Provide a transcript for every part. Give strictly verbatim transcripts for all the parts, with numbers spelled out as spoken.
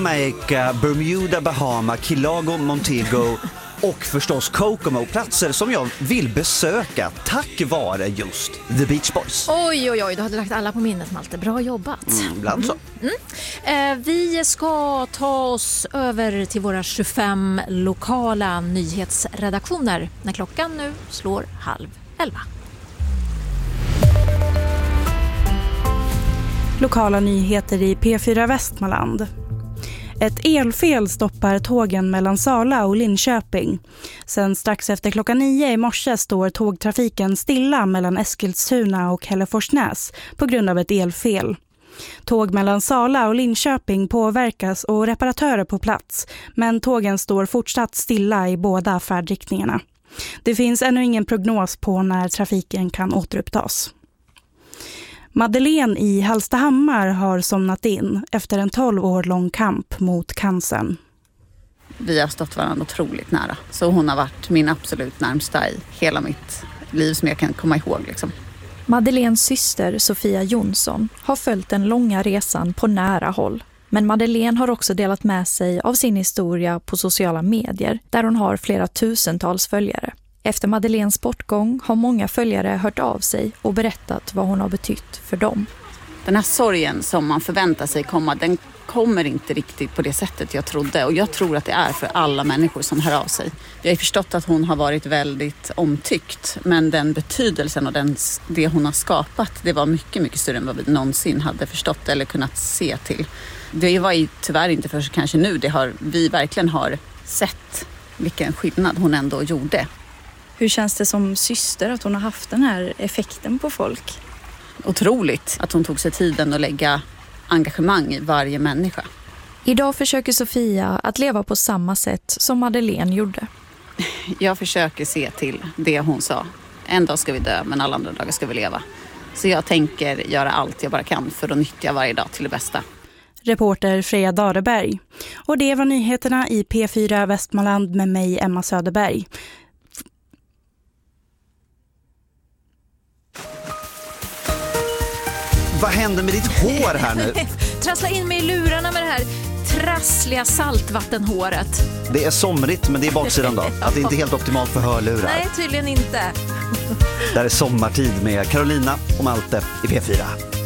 Jamaica, Bermuda, Bahama, Key Largo, Montego och förstås Kokomo, platser som jag vill besöka tack vare just The Beach Boys. Oj, oj, oj, du hade lagt alla på minnet, Malte. Bra jobbat. Mm, ibland så. Mm. Mm. Eh, vi ska ta oss över till våra tjugofem lokala nyhetsredaktioner när klockan nu slår halv elva. Lokala nyheter i P fyra Västmanland. Ett elfel stoppar tågen mellan Sala och Linköping. Sen strax efter klockan nio i morse står tågtrafiken stilla mellan Eskilstuna och Hälleforsnäs på grund av ett elfel. Tåg mellan Sala och Linköping påverkas och reparatörer på plats, men tågen står fortsatt stilla i båda färdriktningarna. Det finns ännu ingen prognos på när trafiken kan återupptas. Madeleine i Hallstahammar har somnat in efter en tolv år lång kamp mot cancern. Vi har stått varandra otroligt nära. Så hon har varit min absolut närmsta i hela mitt liv som jag kan komma ihåg. Liksom. Madeleines syster Sofia Jonsson har följt den långa resan på nära håll. Men Madeleine har också delat med sig av sin historia på sociala medier där hon har flera tusentals följare. Efter Madeleines bortgång har många följare hört av sig och berättat vad hon har betytt för dem. Den här sorgen som man förväntar sig komma, den kommer inte riktigt på det sättet jag trodde. Och jag tror att det är för alla människor som hör av sig. Jag har förstått att hon har varit väldigt omtyckt. Men den betydelsen och den, det hon har skapat, det var mycket, mycket större än vad vi någonsin hade förstått eller kunnat se till. Det var ju tyvärr inte för kanske nu. Det har, vi verkligen har sett vilken skillnad hon ändå gjorde. Hur känns det som syster att hon har haft den här effekten på folk? Otroligt att hon tog sig tiden att lägga engagemang i varje människa. Idag försöker Sofia att leva på samma sätt som Madeleine gjorde. Jag försöker se till det hon sa. En dag ska vi dö, men alla andra dagar ska vi leva. Så jag tänker göra allt jag bara kan för att nyttja varje dag till det bästa. Reporter Freja Dareberg. Och det var nyheterna i P fyra Västmanland med mig, Emma Söderberg. Vad händer med ditt hår här nu? Trassla in mig i lurarna med det här trassliga saltvattenhåret. Det är somrigt, men det är baksidan då. Att det inte är helt optimalt för hörlurar. Nej, tydligen inte. Där är sommartid med Carolina och Malte i P fyra.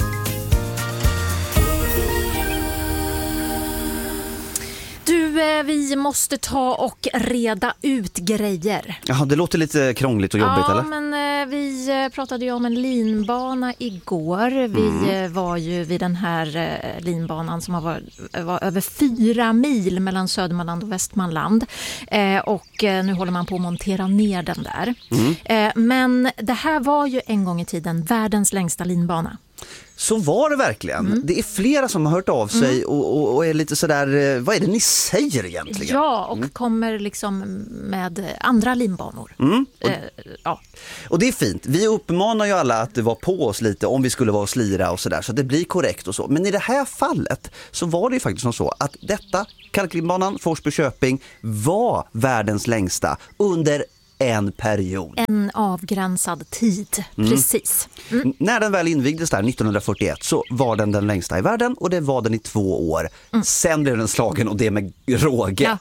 Du, vi måste ta och reda ut grejer. Jaha, det låter lite krångligt och jobbigt, ja, eller? Ja, men eh, vi pratade ju om en linbana igår. Vi mm. var ju vid den här eh, linbanan som har varit, var över fyra mil mellan Södermanland och Västmanland. Eh, och eh, nu håller man på att montera ner den där. Mm. Eh, men det här var ju en gång i tiden världens längsta linbana. Så var det verkligen. Mm. Det är flera som har hört av sig mm. och, och, och är lite sådär, vad är det ni säger egentligen? Ja, och mm. kommer liksom med andra linbanor. Mm. Och, eh, ja. och det är fint. Vi uppmanar ju alla att vara på oss lite om vi skulle vara och slira och sådär, så att det blir korrekt och så. Men i det här fallet så var det ju faktiskt som så att detta, kalklinbanan Forsby-Köping, var världens längsta under en period. En avgränsad tid, mm. precis. Mm. När den väl invigdes där nittonhundrafyrtioett så var den den längsta i världen och det var den i två år. Mm. Sen blev den slagen och det med råge. Ja.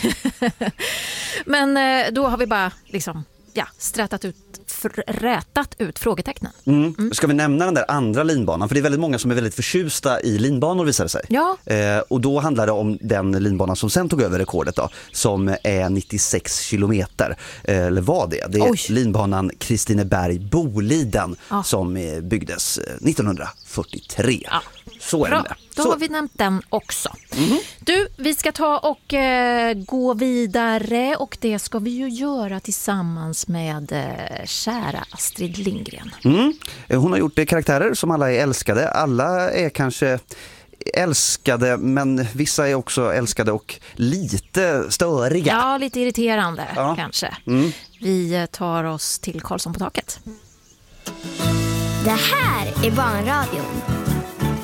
Men då har vi bara liksom, ja, strätat ut, rätat ut frågetecknen. Mm. Mm. Ska vi nämna den där andra linbanan? För det är väldigt många som är väldigt förtjusta i linbanor, visar det sig. Ja. Eh, och då handlar det om den linbanan som sen tog över rekordet då, som är nittiosex kilometer. Eh, eller vad det är. Det är Oj. linbanan Kristineberg-Boliden ja. som eh, byggdes eh, nittonhundrafyrtiotre. Ja. Så är Bra. det. Då Så. har vi nämnt den också. Mm. Du, vi ska ta och eh, gå vidare och det ska vi ju göra tillsammans med eh, kära Astrid Lindgren. Mm. Hon har gjort karaktärer som alla är älskade. Alla är kanske älskade, men vissa är också älskade och lite störiga. Ja, lite irriterande ja. kanske. Mm. Vi tar oss till Karlsson på taket. Det här är Barnradion.